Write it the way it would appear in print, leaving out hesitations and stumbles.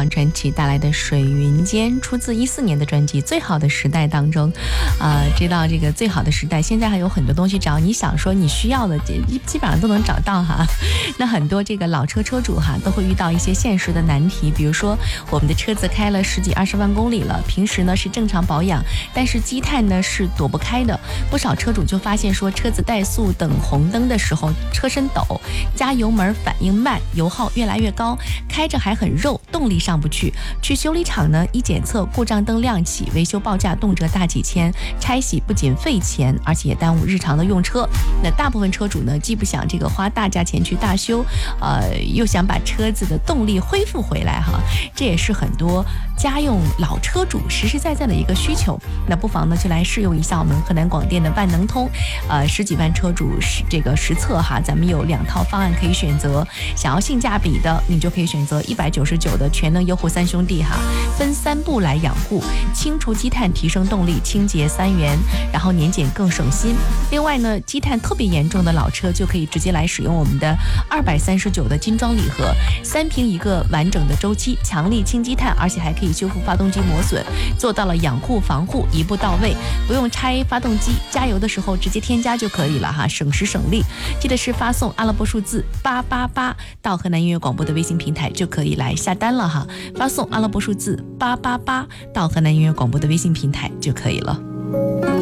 港传奇带来的《水云间》，出自14年的专辑《最好的时代》当中。知道这个最好的时代，现在还有很多东西，只要你想说你需要的，基本上都能找到哈。那很多这个老车车主哈，都会遇到一些现实的难题，比如说我们的车子开了10几20万公里了，平时呢是正常保养，但是积碳呢是躲不开的。不少车主就发现说，车子怠速等红灯的时候车身抖，加油门反应慢，油耗越来越高，开着还很肉，动力上不去。去修理厂呢一检测，故障灯亮起，维修报价动辄大几千，拆洗不仅费钱，而且也耽误日常的用车。那大部分车主呢，既不想这个花大价钱去大修，又想把车子的动力恢复回来哈，这也是很多家用老车主实实在在的一个需求。那不妨呢就来试用一下我们河南广电的万能通，10几万车主这个实测哈，咱们有2套方案可以选择。想要性价比的，你就可以选择199的全能优护3兄弟哈，分3步来养护，清除积碳，提升动力，清洁3元，然后年检更省心。另外呢，积碳特别严重的老车就可以直接来使用我们的239的精装礼盒，3瓶一个完整的周期，强力清积碳，而且还可以修复发动机磨损，做到了养护防护一步到位，不用拆发动机，加油的时候直接添加就可以了哈，省时省力。记得是发送阿拉伯数字888到河南音乐广播的微信平台就可以来下单了哈，发送阿拉伯数字888到河南音乐广播的微信平台就可以了。